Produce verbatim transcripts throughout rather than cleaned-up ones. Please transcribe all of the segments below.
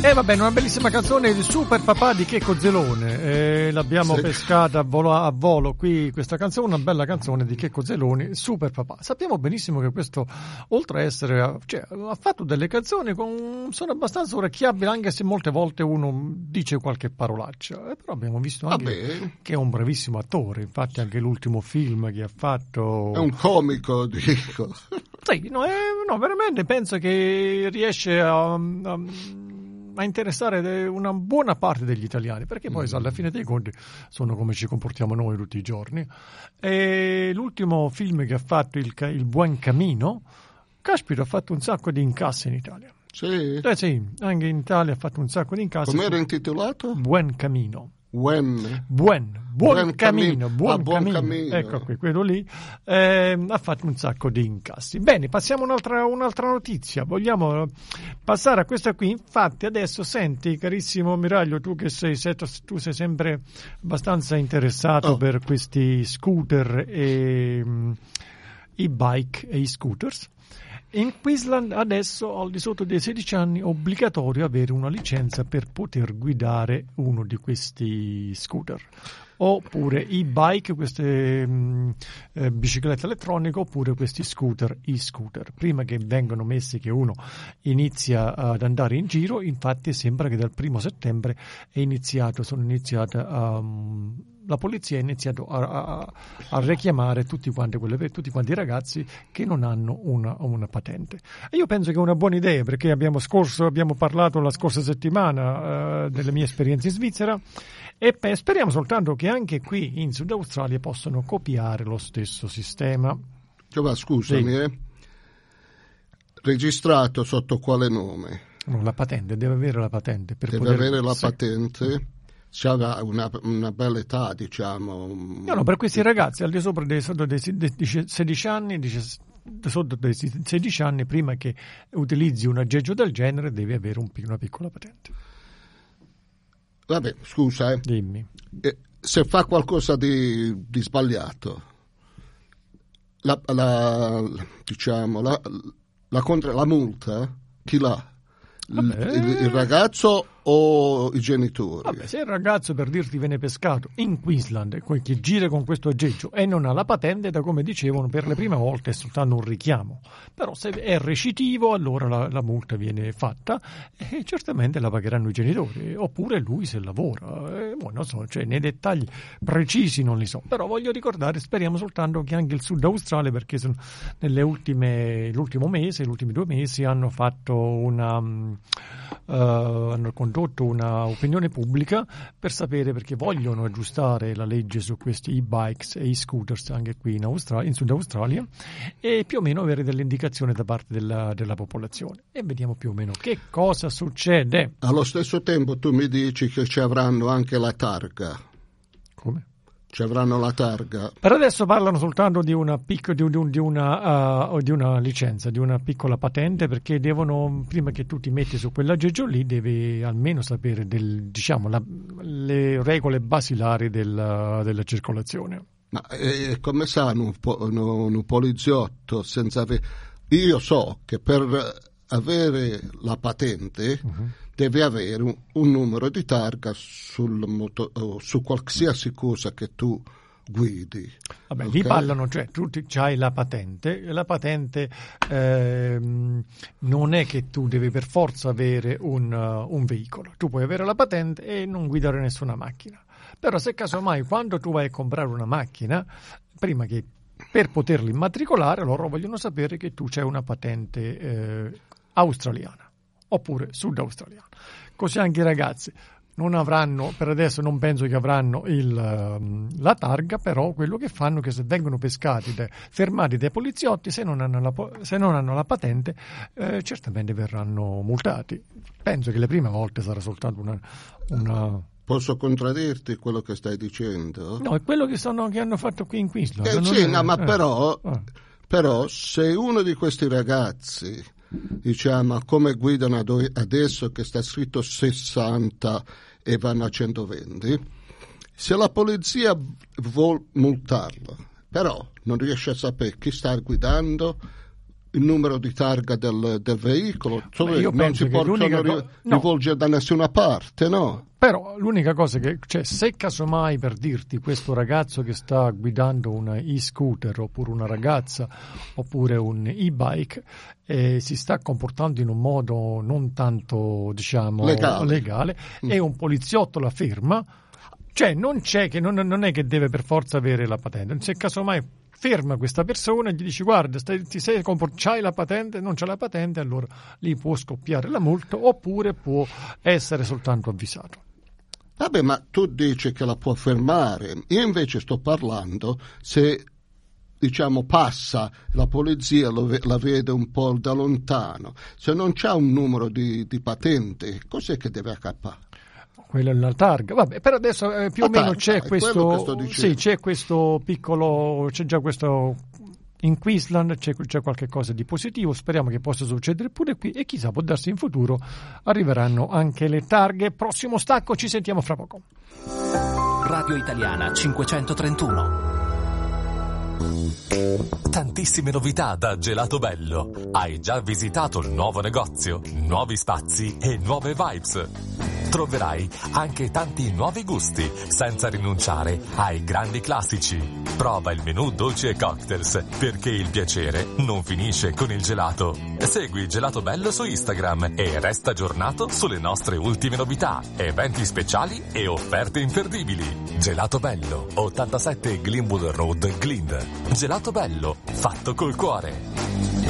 E eh, va bene, una bellissima canzone di Super Papà di Checco Zelone, eh, l'abbiamo sì. pescata a volo, a volo qui, questa canzone, una bella canzone di Checco Zelone, Super Papà. Sappiamo benissimo che questo, oltre a essere, cioè, ha fatto delle canzoni con, sono abbastanza orecchiabili, anche se molte volte uno dice qualche parolaccia, eh, però abbiamo visto anche Vabbè. che è un bravissimo attore, infatti anche l'ultimo film che ha fatto... È un comico, dico. Sì, no, eh, no veramente penso che riesce a... a a interessare una buona parte degli italiani, perché poi mm. alla fine dei conti sono come ci comportiamo noi tutti i giorni. E l'ultimo film che ha fatto, il, il Buon Camino, caspita, ha fatto un sacco di incassi in Italia. Sì? Eh sì, anche in Italia ha fatto un sacco di incassi. Come era intitolato? Buon Camino. Buen. Buen, buon, buon camino, camino. buon, ah, buon camino. camino. Ecco qui, quello lì eh, ha fatto un sacco di incassi. Bene, passiamo un'altra, un'altra notizia. Vogliamo passare a questa qui. Infatti adesso senti, carissimo Miraglio, tu che sei, sei tu sei sempre abbastanza interessato oh. per questi scooter e um, i bike e i scooters. In Queensland adesso, al di sotto dei sedici anni, è obbligatorio avere una licenza per poter guidare uno di questi scooter. Oppure i bike, queste mh, eh, biciclette elettroniche, oppure questi scooter, i scooter. Prima che vengano messi, che uno inizia ad andare in giro, infatti sembra che dal primo settembre è iniziato, sono iniziate a... Um, la polizia ha iniziato a, a, a richiamare tutti quanti, quelle, tutti quanti i ragazzi che non hanno una, una patente. E io penso che è una buona idea, perché abbiamo, scorso, abbiamo parlato la scorsa settimana uh, delle mie esperienze in Svizzera e pe- speriamo soltanto che anche qui in Sud Australia possano copiare lo stesso sistema. Giova, scusami, sì. eh. Registrato sotto quale nome? No, la patente, deve avere la patente. Per deve poter... avere la sì. patente? C'era una, una bella età, diciamo. No, no, per questi ragazzi al di sopra dei, sotto dei sedici anni, sotto dei sedici anni, prima che utilizzi un aggeggio del genere, devi avere un, una piccola patente. Vabbè, scusa, eh. Dimmi. Eh, se fa qualcosa di, di sbagliato, la, la, diciamo, la, la, contra, la multa, chi l'ha? Il, il, il ragazzo o i genitori? Vabbè, se il ragazzo, per dirti, viene pescato in Queensland, che gira con questo aggeggio e non ha la patente, da come dicevano, per le prime volte è soltanto un richiamo. Però se è recitivo, allora la, la multa viene fatta e certamente la pagheranno i genitori, oppure lui se lavora. E, boh, non so, cioè, nei dettagli precisi non li so, però voglio ricordare, speriamo soltanto che anche il Sud Australia, perché sono nelle ultime, l'ultimo mese, gli ultimi due mesi hanno fatto una... Uh, hanno condotto una opinione pubblica per sapere, perché vogliono aggiustare la legge su questi e-bikes e e-scooters anche qui in, Austra- in Sud Australia, e più o meno avere delle indicazioni da parte della, della popolazione, e vediamo più o meno che cosa succede. Allo stesso tempo tu mi dici che ci avranno anche la targa. Come? Ci avranno la targa. Per adesso parlano soltanto di una, pic- di, un, di, una, uh, di una licenza, di una piccola patente, perché devono, prima che tu ti metti su quell'aggeggio lì, devi almeno sapere del, diciamo, la, le regole basilari della, della circolazione. Ma eh, come sa un, un, un poliziotto senza avere... Io so che per avere la patente... Uh-huh. Deve avere un, un numero di targa sul moto, o su qualsiasi cosa che tu guidi. Vabbè, okay? Lì parlano, cioè tu hai la patente, e la patente ehm, non è che tu devi per forza avere un, uh, un veicolo, tu puoi avere la patente e non guidare nessuna macchina, però se casomai quando tu vai a comprare una macchina, prima che per poterla immatricolare, loro vogliono sapere che tu c'hai una patente eh, australiana oppure sud australiano. Così anche i ragazzi non avranno, per adesso non penso che avranno il, la targa, però quello che fanno è che se vengono pescati, de, fermati dai poliziotti, se non hanno la, se non hanno la patente, eh, certamente verranno multati. Penso che le prime volte sarà soltanto una... una Posso contraddirti quello che stai dicendo? No, è quello che, sono, che hanno fatto qui in Queensland. Eh, sì, è, no, ma eh, però, eh. però se uno di questi ragazzi, diciamo, come guidano adesso che sta scritto sessanta e vanno a centoventi, se la polizia vuol multarlo, però non riesce a sapere chi sta guidando, il numero di targa del, del veicolo, cioè, io non si possono co- ri- no. rivolgere da nessuna parte, no? Però l'unica cosa che, cioè, se casomai per dirti questo ragazzo che sta guidando un e-scooter oppure una ragazza oppure un e-bike eh, si sta comportando in un modo non tanto, diciamo, legale, legale mm. e un poliziotto la ferma, cioè non c'è che non, non è che deve per forza avere la patente, se casomai ferma questa persona e gli dici guarda stai, ti sei comport- c'hai la patente, non c'hai la patente, allora lì può scoppiare la multa oppure può essere soltanto avvisato. Vabbè, ma tu dici che la può fermare, io invece sto parlando se, diciamo, passa, la polizia lo, la vede un po' da lontano, se non c'ha un numero di, di patente, cos'è che deve accappare? Quella è la targa, vabbè, per adesso eh, più la o meno targa, c'è questo, sì, c'è questo piccolo, c'è già questo in Queensland, c'è, c'è qualche cosa di positivo, speriamo che possa succedere pure qui e chissà, può darsi in futuro arriveranno anche le targhe. Prossimo stacco, ci sentiamo fra poco. Radio Italiana cinquecentotrentuno. Tantissime novità da Gelato Bello. Hai già visitato il nuovo negozio, nuovi spazi e nuove vibes. Troverai anche tanti nuovi gusti, senza rinunciare ai grandi classici. Prova il menù dolci e cocktails, perché il piacere non finisce con il gelato. Segui Gelato Bello su Instagram e resta aggiornato sulle nostre ultime novità, eventi speciali e offerte imperdibili. Gelato Bello, ottantasette Glenwood Road, Glyn. Gelato Bello, fatto col cuore.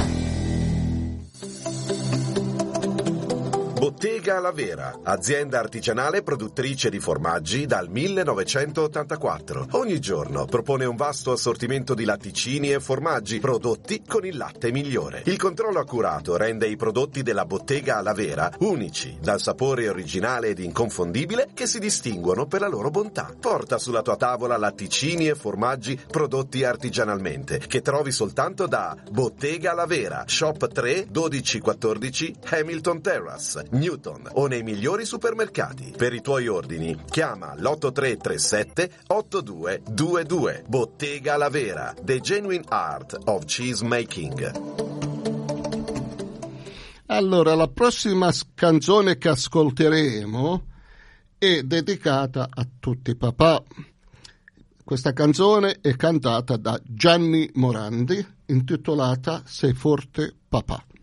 Bottega La Vera, azienda artigianale produttrice di formaggi dal millenovecentottantaquattro. Ogni giorno propone un vasto assortimento di latticini e formaggi prodotti con il latte migliore. Il controllo accurato rende i prodotti della Bottega La Vera unici, dal sapore originale ed inconfondibile che si distinguono per la loro bontà. Porta sulla tua tavola latticini e formaggi prodotti artigianalmente, che trovi soltanto da Bottega La Vera, Shop tre dodici quattordici Hamilton Terrace, Newton o nei migliori supermercati. Per i tuoi ordini chiama l'otto tre tre sette otto due due due. Bottega La Vera, The Genuine Art of Cheese Making. Allora, la prossima canzone che ascolteremo è dedicata a tutti i papà. Questa canzone è cantata da Gianni Morandi, intitolata Sei forte papà.